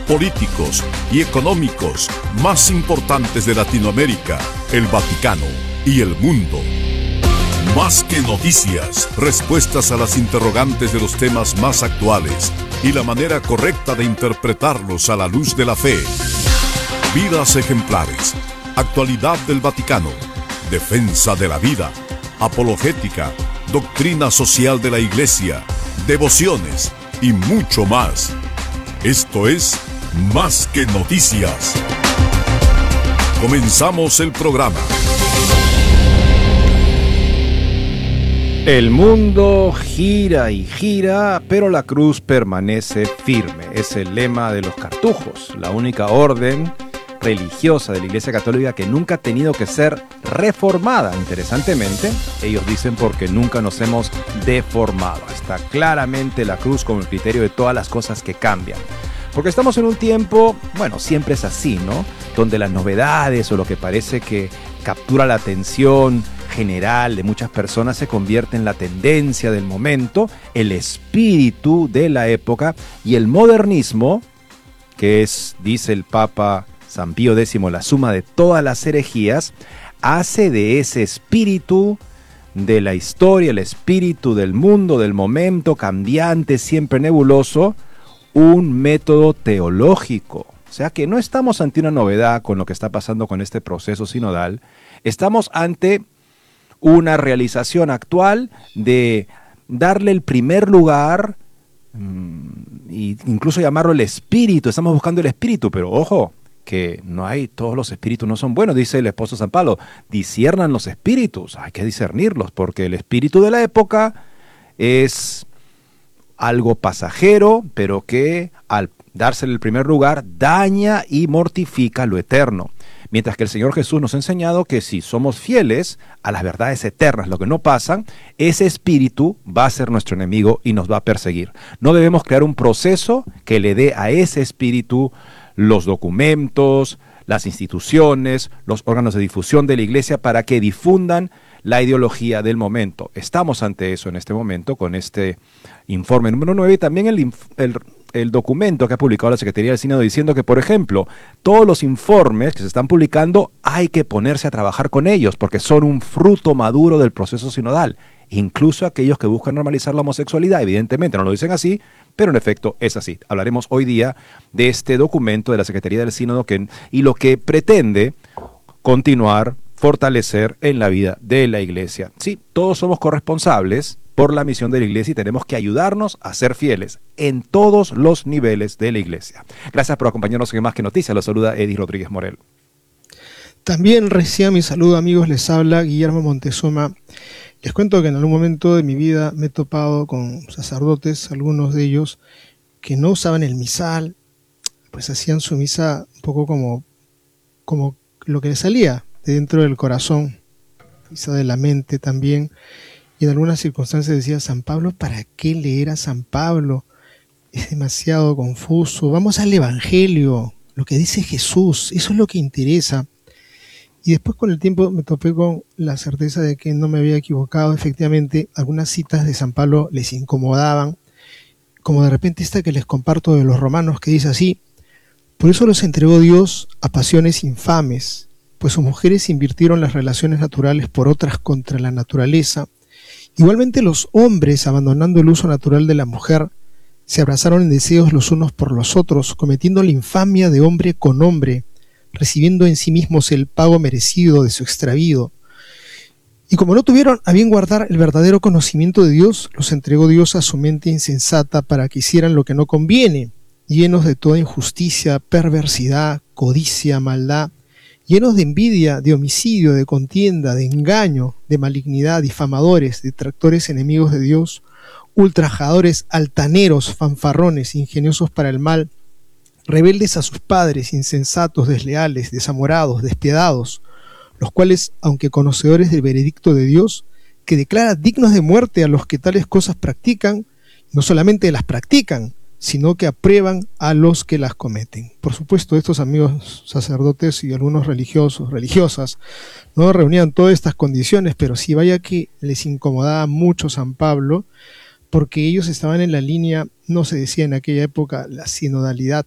políticos y económicos más importantes de Latinoamérica, el Vaticano y el mundo. Más que noticias, respuestas a las interrogantes de los temas más actuales y la manera correcta de interpretarlos a la luz de la fe. Vidas ejemplares, actualidad del Vaticano, defensa de la vida, apologética, doctrina social de la Iglesia, devociones y mucho más. Esto es Más que Noticias. Comenzamos el programa. El mundo gira y gira, pero la cruz permanece firme. Es el lema de los cartujos, la única orden religiosa de la Iglesia Católica que nunca ha tenido que ser reformada. Interesantemente, ellos dicen porque nunca nos hemos deformado. Está claramente la cruz como el criterio de todas las cosas que cambian. Porque estamos en un tiempo, bueno, siempre es así, ¿no? Donde las novedades o lo que parece que captura la atención general de muchas personas se convierte en la tendencia del momento, el espíritu de la época, y el modernismo, que es, dice el Papa San Pío X, la suma de todas las herejías, hace de ese espíritu de la historia, el espíritu del mundo, del momento cambiante, siempre nebuloso, un método teológico. O sea que no estamos ante una novedad con lo que está pasando con este proceso sinodal, estamos ante una realización actual de darle el primer lugar e incluso llamarlo el espíritu. Estamos buscando el espíritu, pero ojo, que no hay, todos los espíritus no son buenos, dice el apóstol San Pablo. Disciernan los espíritus, hay que discernirlos, porque el espíritu de la época es algo pasajero, pero que al dársele el primer lugar daña y mortifica lo eterno. Mientras que el Señor Jesús nos ha enseñado que si somos fieles a las verdades eternas, lo que no pasan, ese espíritu va a ser nuestro enemigo y nos va a perseguir. No debemos crear un proceso que le dé a ese espíritu los documentos, las instituciones, los órganos de difusión de la Iglesia para que difundan la ideología del momento. Estamos ante eso en este momento con este informe número 9 y también el documento que ha publicado la Secretaría del Sínodo diciendo que, por ejemplo, todos los informes que se están publicando hay que ponerse a trabajar con ellos porque son un fruto maduro del proceso sinodal. Incluso aquellos que buscan normalizar la homosexualidad, evidentemente no lo dicen así, pero en efecto es así. Hablaremos hoy día de este documento de la Secretaría del Sínodo y lo que pretende continuar, fortalecer en la vida de la Iglesia. Sí, todos somos corresponsables por la misión de la Iglesia y tenemos que ayudarnos a ser fieles en todos los niveles de la Iglesia. Gracias por acompañarnos en Más que Noticias. Los saluda Eddy Rodríguez Morel. También reciban mi saludo, amigos. Les habla Guillermo Montezuma. Les cuento que en algún momento de mi vida me he topado con sacerdotes, algunos de ellos, que no usaban el misal, pues hacían su misa un poco como lo que les salía de dentro del corazón, misa de la mente también. Y en algunas circunstancias decía, San Pablo, ¿para qué leer a San Pablo? Es demasiado confuso. Vamos al Evangelio, lo que dice Jesús, eso es lo que interesa. Y después con el tiempo me topé con la certeza de que no me había equivocado. Efectivamente, algunas citas de San Pablo les incomodaban, como de repente esta que les comparto de los Romanos, que dice así: por eso los entregó Dios a pasiones infames, pues sus mujeres invirtieron las relaciones naturales por otras contra la naturaleza. Igualmente los hombres, abandonando el uso natural de la mujer, se abrazaron en deseos los unos por los otros, cometiendo la infamia de hombre con hombre, recibiendo en sí mismos el pago merecido de su extravío. Y como no tuvieron a bien guardar el verdadero conocimiento de Dios, los entregó Dios a su mente insensata para que hicieran lo que no conviene, llenos de toda injusticia, perversidad, codicia, maldad, llenos de envidia, de homicidio, de contienda, de engaño, de malignidad, difamadores, detractores, enemigos de Dios, ultrajadores, altaneros, fanfarrones, ingeniosos para el mal, rebeldes a sus padres, insensatos, desleales, desamorados, despiadados, los cuales, aunque conocedores del veredicto de Dios, que declara dignos de muerte a los que tales cosas practican, no solamente las practican, sino que aprueban a los que las cometen. Por supuesto, estos amigos sacerdotes y algunos religiosos, religiosas, no reunían todas estas condiciones, pero sí vaya que les incomodaba mucho San Pablo, porque ellos estaban en la línea, no se decía en aquella época la sinodalidad,